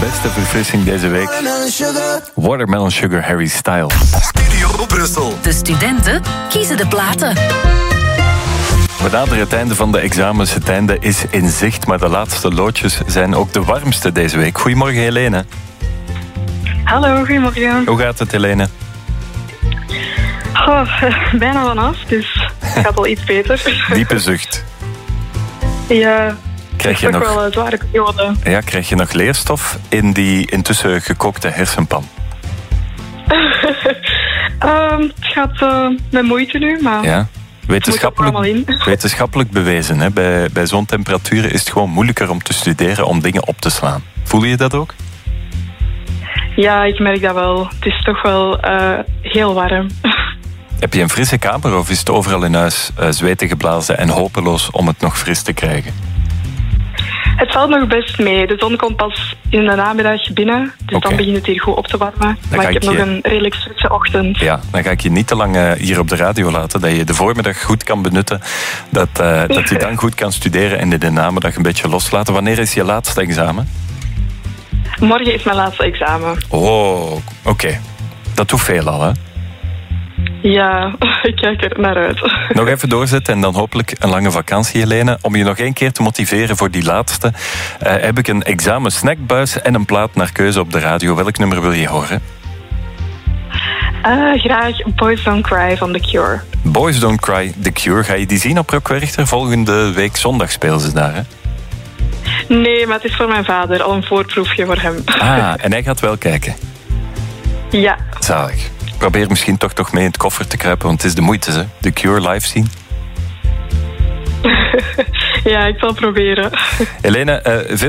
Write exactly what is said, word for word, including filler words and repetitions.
beste verfrissing deze week. Watermelon Sugar, Harry Styles. Studio Brussel. De studenten kiezen de platen. We naderen het einde van de examens. Het einde is in zicht, maar de laatste loodjes zijn ook de warmste deze week. Goedemorgen, Helene. Hallo, goedemorgen. Hoe gaat het, Helene? Oh, bijna vanaf, dus het gaat al iets beter. Diepe zucht. Ja, Krijg je het is toch nog, wel een zware periode. ja, krijg je nog leerstof in die intussen gekookte hersenpan? um, het gaat uh, met moeite nu, maar Ja. het moet er allemaal in. Wetenschappelijk, wetenschappelijk bewezen. Hè? Bij, bij zo'n temperaturen is het gewoon moeilijker om te studeren, om dingen op te slaan. Voel je dat ook? Ja, ik merk dat wel. Het is toch wel uh, heel warm. Heb je een frisse kamer of is het overal in huis uh, zweten geblazen en hopeloos om het nog fris te krijgen? Het valt nog best mee. De zon komt pas in de namiddag binnen, dus Oké. dan begint het hier goed op te warmen. ga Maar ik ik heb je- nog een redelijk frisse ochtend. Ja, dan ga ik je niet te lang uh, hier op de radio laten, dat je de voormiddag goed kan benutten, dat, uh, dat je dan goed kan studeren en in de namiddag een beetje loslaten. Wanneer is je laatste examen? Morgen is mijn laatste examen. Oh, oké. Okay. Dat doet veel al, hè? Ja, ik kijk er naar uit. Nog even doorzetten en dan hopelijk een lange vakantie, Helene. Om je nog één keer te motiveren voor die laatste, uh, heb ik een examen snackbuis en een plaat naar keuze op de radio. Welk nummer wil je horen? Uh, graag Boys Don't Cry van The Cure. Boys Don't Cry, The Cure. Ga je die zien op Rock Werchter? Volgende week zondag spelen ze daar, hè? Nee, maar het is voor mijn vader. Al een voorproefje voor hem. Ah, en hij gaat wel kijken. Ja. Zalig. Probeer misschien toch toch mee in het koffer te kruipen, want het is de moeite, hè? The Cure live zien. Ja, ik zal proberen. Helene, uh, veel